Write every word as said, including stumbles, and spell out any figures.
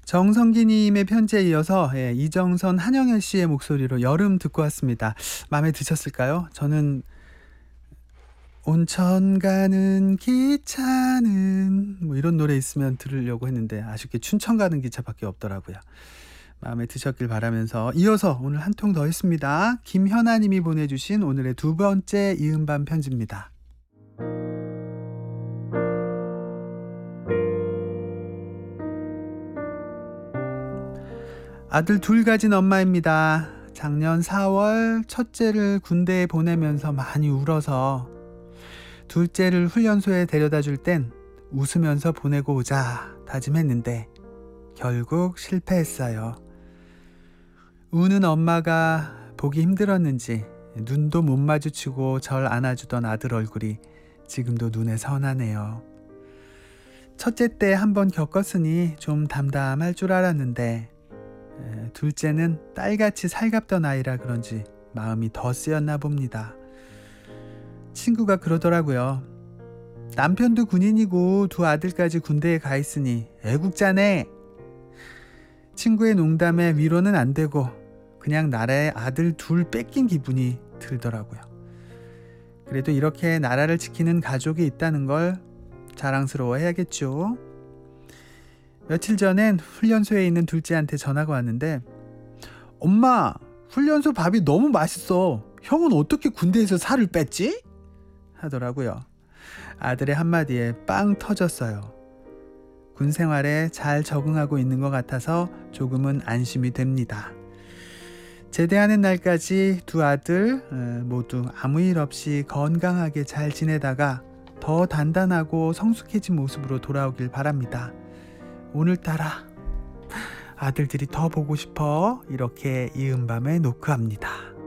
정성기님의 편지에 이어서 예, 이정선, 한영애 씨의 목소리로 여름 듣고 왔습니다. 마음에 드셨을까요? 저는 온천 가는 기차는 뭐 이런 노래 있으면 들으려고 했는데 아쉽게 춘천 가는 기차밖에 없더라고요. 마음에 드셨길 바라면서 이어서 오늘 한 통 더 있습니다. 김현아님이 보내주신 오늘의 두 번째 이음반 편지입니다. 아들 둘 가진 엄마입니다. 작년 사월 첫째를 군대에 보내면서 많이 울어서 둘째를 훈련소에 데려다 줄 땐 웃으면서 보내고 오자 다짐했는데 결국 실패했어요. 우는 엄마가 보기 힘들었는지 눈도 못 마주치고 절 안아주던 아들 얼굴이 지금도 눈에 선하네요. 첫째 때 한번 겪었으니 좀 담담할 줄 알았는데 에, 둘째는 딸같이 살갑던 아이라 그런지 마음이 더 쓰였나 봅니다. 친구가 그러더라고요. 남편도 군인이고 두 아들까지 군대에 가 있으니 애국자네. 친구의 농담에 위로는 안 되고 그냥 나라의 아들 둘 뺏긴 기분이 들더라고요. 그래도 이렇게 나라를 지키는 가족이 있다는 걸 자랑스러워해야겠죠. 며칠 전엔 훈련소에 있는 둘째한테 전화가 왔는데 엄마, 훈련소 밥이 너무 맛있어. 형은 어떻게 군대에서 살을 뺐지? 하더라고요. 아들의 한마디에 빵 터졌어요. 군 생활에 잘 적응하고 있는 것 같아서 조금은 안심이 됩니다. 제대하는 날까지 두 아들 모두 아무 일 없이 건강하게 잘 지내다가 더 단단하고 성숙해진 모습으로 돌아오길 바랍니다. 오늘따라 아들들이 더 보고 싶어 이렇게 이음밤에 노크합니다.